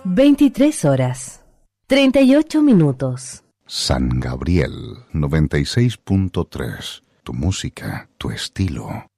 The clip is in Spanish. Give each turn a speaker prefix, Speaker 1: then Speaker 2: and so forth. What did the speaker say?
Speaker 1: 23 horas, 38 minutos.
Speaker 2: San Gabriel 96.3. Tu música, tu estilo.